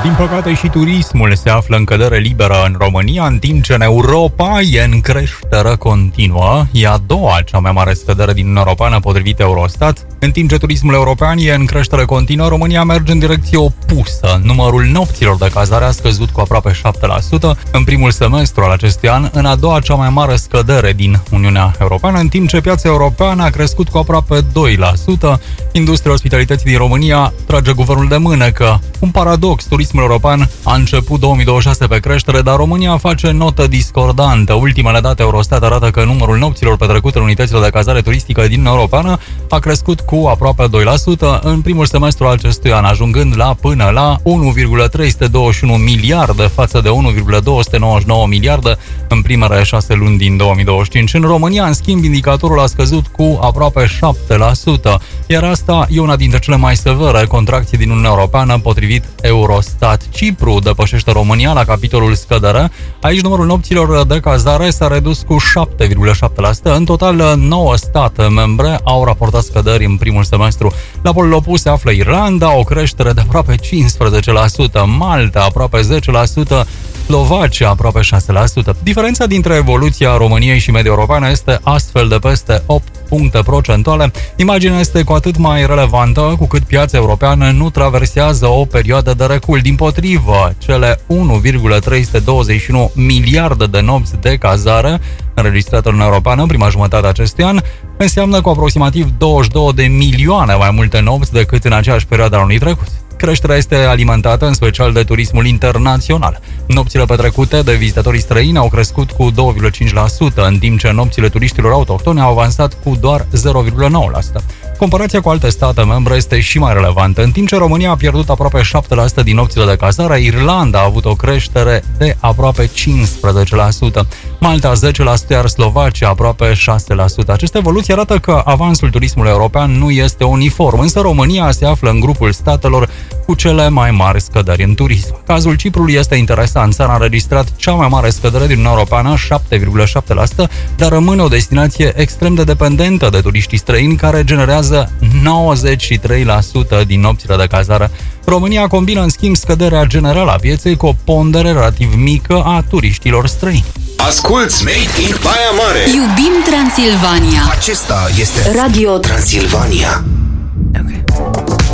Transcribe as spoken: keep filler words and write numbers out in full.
Din păcate și turismul se află în cădere liberă în România, în timp ce în Europa e în creștere continuă. E a doua cea mai mare scădere din Uniunea Europeană potrivit Eurostat. În timp ce turismul european e în creștere continuă, România merge în direcție opusă. Numărul nopților de cazare a scăzut cu aproape șapte la sută în primul semestru al acestui an, în a doua cea mai mare scădere din Uniunea Europeană, în timp ce piața europeană a crescut cu aproape doi la sută. Industria ospitalității din România trage guvernul de mână că, un paradox, turismul european a început două mii douăzeci și șase pe creștere, dar România face notă discordantă. Ultimele date Eurostat arată că numărul nopților petrecute în unitățile de cazare turistică din Uniunea Europeană a crescut cu aproape doi la sută în primul semestru al acestui an, ajungând la până la unu virgulă trei sute douăzeci și unu miliarde față de unu virgulă două sute nouăzeci și nouă miliarde în primele șase luni din două mii douăzeci și cinci. În România, în schimb, indicatorul a scăzut cu aproape șapte la sută, iar asta e una dintre cele mai severe contracții din Uniunea Europeană, potrivit Eurostat. Cipru depășește România la capitolul scădere. Aici numărul nopților de cazare s-a redus cu șapte virgulă șapte la sută. În total, nouă state membre au raportat scăderi în primul semestru. La polul opus se află Irlanda, o creștere de aproape cincisprezece la sută, Malta aproape zece la sută, Slovacia aproape șase la sută. Diferența dintre evoluția României și media europeană este astfel de peste opt puncte procentuale. Imaginea este cu atât mai relevantă cu cât piața europeană nu traversează o perioadă de recul. Dimpotrivă, cele unu virgulă trei sute douăzeci și unu miliarde de nopți de cazare înregistrate în Uniunea Europeană în prima jumătate a acestui an înseamnă cu aproximativ douăzeci și două de milioane mai multe nopți decât în aceeași perioadă a anului trecut. Creșterea este alimentată în special de turismul internațional. Nopțile petrecute de vizitatorii străini au crescut cu doi virgulă cinci la sută, în timp ce nopțile turiștilor autohtoni au avansat cu doar zero virgulă nouă la sută. Comparația cu alte state membre este și mai relevantă. În timp ce România a pierdut aproape șapte la sută din nopțile de cazare, Irlanda a avut o creștere de aproape cincisprezece la sută, Malta zece la sută, iar Slovacia aproape șase la sută. Aceste evoluții arată că avansul turismului european nu este uniform, însă România se află în grupul statelor cu cele mai mari scăderi în turism. Cazul Ciprului este interesant. Țara a înregistrat cea mai mare scădere din Uniunea Europeană, șapte virgulă șapte la sută, dar rămâne o destinație extrem de dependentă de turiștii străini, care generează nouăzeci și trei la sută din nopțile de cazare. România combină, în schimb, scăderea generală a pieței cu o pondere relativ mică a turiștilor străini. Asculți Made in Baia Mare. Iubim Transilvania. Acesta este Radio Transilvania.